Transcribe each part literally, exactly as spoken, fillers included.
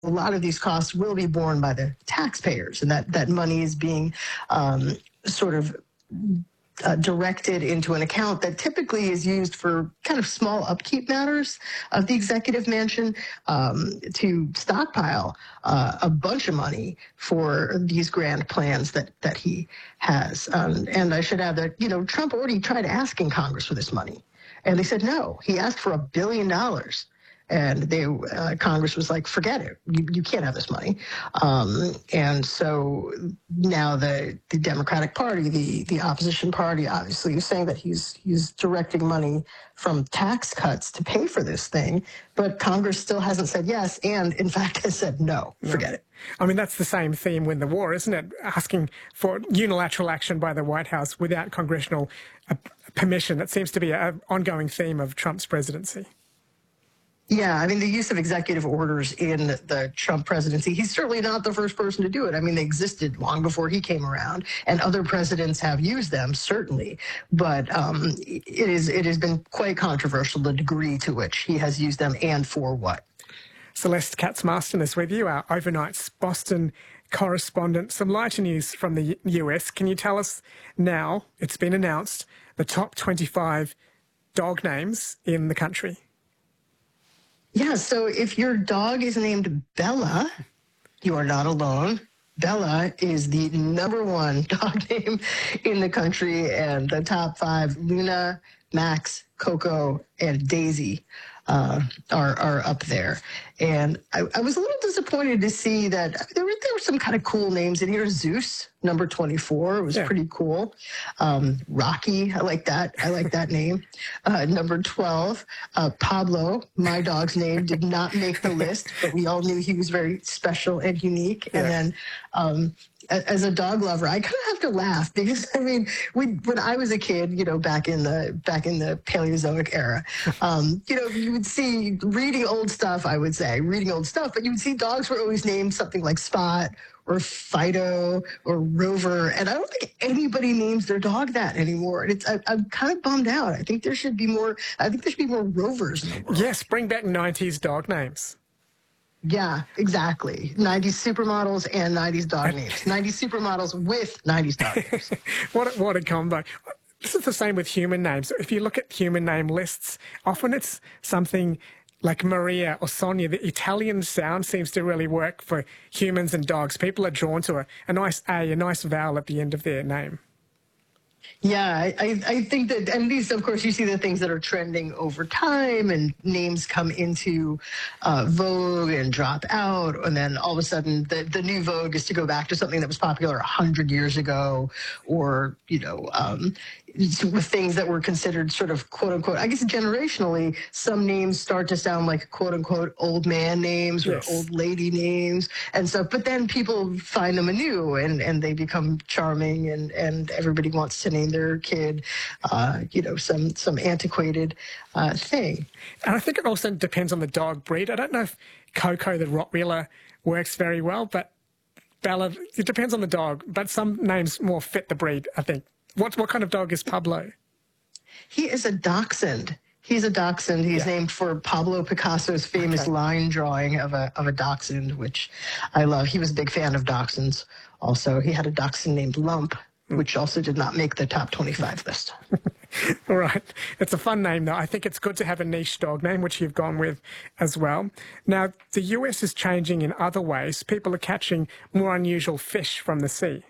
a lot of these costs will be borne by the taxpayers, and that, that money is being um, sort of uh, directed into an account that typically is used for kind of small upkeep matters of the executive mansion um, to stockpile uh, a bunch of money for these grand plans that, that he has. Um, and I should add that, you know, Trump already tried asking Congress for this money, and they said no. He asked for a billion dollars. And they, uh, Congress was like, forget it. You, you can't have this money. Um, and so now the, the Democratic Party, the, the opposition party, obviously is saying that he's, he's directing money from tax cuts to pay for this thing. But Congress still hasn't said yes, and in fact has said no, forget no. it. I mean, that's the same theme with the war, isn't it? Asking for unilateral action by the White House without congressional uh, permission. That seems to be an ongoing theme of Trump's presidency. Yeah, I mean, the use of executive orders in the Trump presidency, he's certainly not the first person to do it. I mean, they existed long before he came around, and other presidents have used them, certainly. But um, it is it has been quite controversial, the degree to which he has used them and for what. Celeste Katz-Marston is with you, our overnight's Boston correspondent. Some lighter news from the U S. Can you tell us now, it's been announced, the top twenty-five dog names in the country? Yeah, so if your dog is named Bella, you are not alone. Bella is the number one dog name in the country, and the top five, Luna, Max, Coco, and Daisy, uh, are, are up there. And I, I was a little disappointed to see that there were, there were some kind of cool names in here. Zeus, number twenty-four, was yeah. pretty cool. Um, Rocky, I like that. I like that name. Uh, number twelve, uh, Pablo, my dog's name, did not make the list, but we all knew he was very special and unique. Yeah. And then um, as a dog lover, I kind of have to laugh because, I mean, we, when I was a kid, you know, back in the back in the Paleozoic era, um, you know, you would see reading old stuff, I would say, reading old stuff, but you would see dogs were always named something like Spot or Fido or Rover, and I don't think anybody names their dog that anymore. And it's I, I'm kind of bummed out. I think there should be more. I think there should be more Rovers in the world. Yes, bring back nineties dog names. Yeah, exactly. nineties supermodels and nineties dog names. nineties supermodels with nineties dog names. what, a, what a combo. This is the same with human names. If you look at human name lists, often it's something like Maria or Sonia. The Italian sound seems to really work for humans and dogs. People are drawn to a, a nice A, a nice vowel at the end of their name. Yeah, I, I think that, and these, of course, you see the things that are trending over time, and names come into uh, vogue and drop out, and then all of a sudden the, the new vogue is to go back to something that was popular a hundred years ago, or, you know, um, with things that were considered sort of quote unquote, I guess generationally, some names start to sound like quote unquote old man names or yes. old lady names and stuff. But then people find them anew, and, and they become charming, and, and everybody wants to name their kid, uh, you know, some, some antiquated uh, thing. And I think it also depends on the dog breed. I don't know if Coco the Rottweiler works very well, but Bella, it depends on the dog. But some names more fit the breed, I think. What what kind of dog is Pablo? He is a dachshund. He's a dachshund. He's yeah. named for Pablo Picasso's famous okay. line drawing of a of a dachshund, which I love. He was a big fan of dachshunds. Also, he had a dachshund named Lump, mm. which also did not make the top twenty-five list. All right. It's a fun name, though. I think it's good to have a niche dog name, which you've gone with as well. Now, the U S is changing in other ways. People are catching more unusual fish from the sea.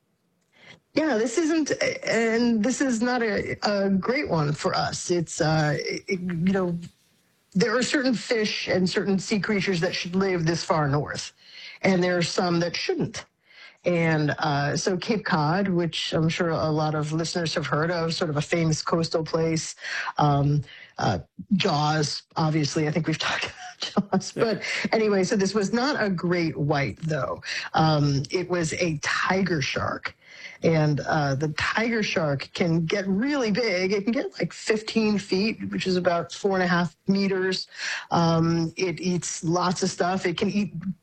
Yeah, this isn't, and this is not a, a great one for us. It's, uh, it, you know, there are certain fish and certain sea creatures that should live this far north, and there are some that shouldn't. And uh, so Cape Cod, which I'm sure a lot of listeners have heard of, sort of a famous coastal place. Um, uh, Jaws, obviously, I think we've talked about Jaws. Yeah. But anyway, so this was not a great white, though. Um, it was a tiger shark. And uh, the tiger shark can get really big. It can get like fifteen feet, which is about four and a half meters. Um, it eats lots of stuff. It can eat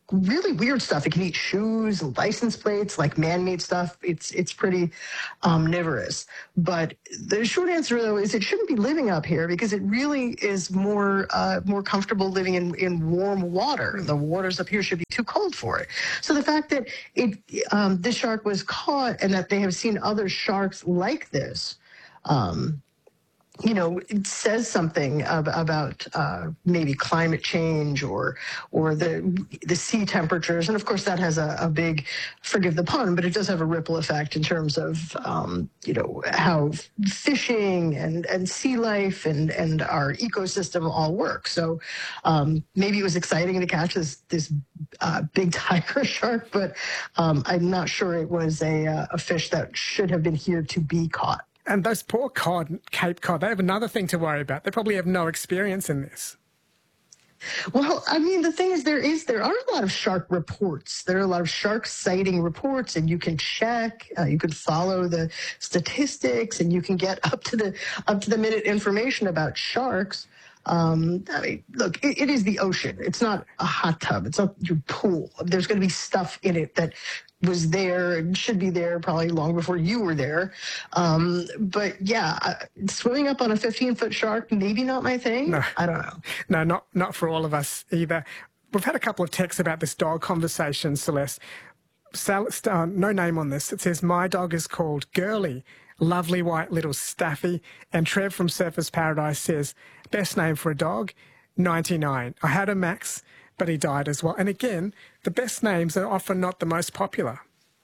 really weird stuff. It can eat shoes, license plates, like man-made stuff. It's it's pretty omnivorous. But the short answer, though, is it shouldn't be living up here because it really is more uh, more comfortable living in, in warm water. The waters up here should be too cold for it. So the fact that it um, this shark was caught and that they have seen other sharks like this, um, you know, it says something ab- about uh, maybe climate change or or the the sea temperatures, and of course that has a, a big, forgive the pun, but it does have a ripple effect in terms of um, you know how fishing and, and sea life and and our ecosystem all work. So um, maybe it was exciting to catch this this uh, big tiger shark, but um, I'm not sure it was a uh, a fish that should have been here to be caught. And those poor cod, Cape Cod, they have another thing to worry about. They probably have no experience in this. Well, I mean, the thing is, there is there are a lot of shark reports. There are a lot of shark sighting reports, and you can check, uh, you can follow the statistics, and you can get up to the up to the minute information about sharks. Um, I mean, look, it, it is the ocean. It's not a hot tub. It's not your pool. There's going to be stuff in it that was there and should be there probably long before you were there. Um, but yeah, uh, swimming up on a fifteen-foot shark, maybe not my thing. No. I don't know. No, not not for all of us either. We've had a couple of texts about this dog conversation, Celeste. Sal, uh, no name on this. It says, my dog is called Girly, lovely white little Staffy. And Trev from Surfers Paradise says, best name for a dog, ninety-nine. I had a Max, but he died as well. And again, the best names are often not the most popular.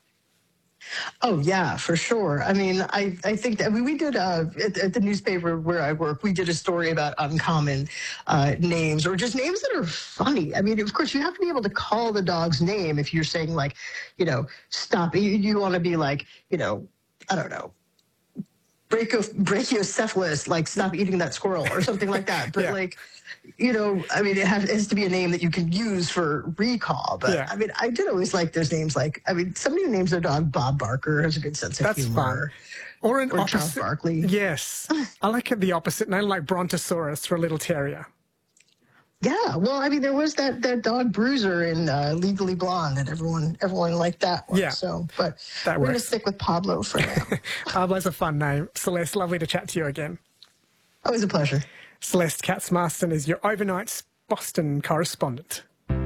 Oh, yeah, for sure. I mean, I, I think that I mean, we did uh, at, at the newspaper where I work, we did a story about uncommon uh, names or just names that are funny. I mean, of course, you have to be able to call the dog's name if you're saying, like, you know, stop. You, you want to be like, you know, I don't know, brachio, brachiocephalus, like stop eating that squirrel or something like that. But Yeah. like, you know, I mean, it has, it has to be a name that you can use for recall. But Yeah. I mean, I did always like those names. Like, I mean, somebody who names their dog Bob Barker has a good sense of That's humor. fun. Or an Or Charles opposite. Barkley. Yes. I like it the opposite name, like Brontosaurus for a little terrier. Yeah, well, I mean, there was that, that dog Bruiser in uh, Legally Blonde, and everyone everyone liked that one. Yeah, So, but that we're going to works. stick with Pablo for now. Pablo's a fun name. Celeste, lovely to chat to you again. Always a pleasure. Celeste Katz-Marston is your overnight Boston correspondent.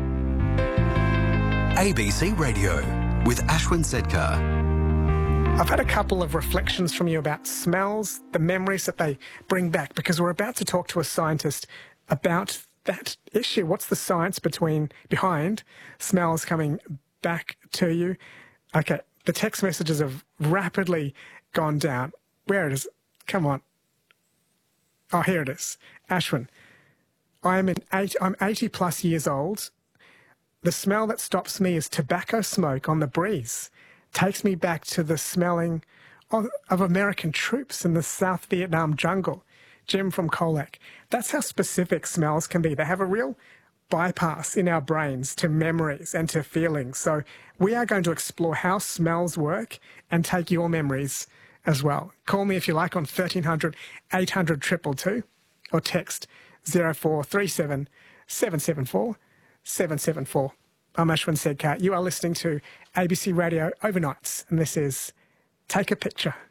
A B C Radio with Ashwin Sedkar. I've had a couple of reflections from you about smells, the memories that they bring back, because we're about to talk to a scientist about that issue. What's the science between behind smells coming back to you? Okay, the text messages have rapidly gone down. Where it is? Come on. Oh, here it is. Ashwin, I'm, in eight, I'm eighty plus years old. The smell that stops me is tobacco smoke on the breeze. Takes me back to the smelling of, of American troops in the South Vietnam jungle. Jim from Colac. That's how specific smells can be. They have a real bypass in our brains to memories and to feelings. So we are going to explore how smells work and take your memories as well. Call me if you like on thirteen hundred, eight hundred, two two two or text zero four three seven, seven seven four, seven seven four. I'm Ashwin Sedkar. You are listening to A B C Radio Overnights, and this is Take a Picture.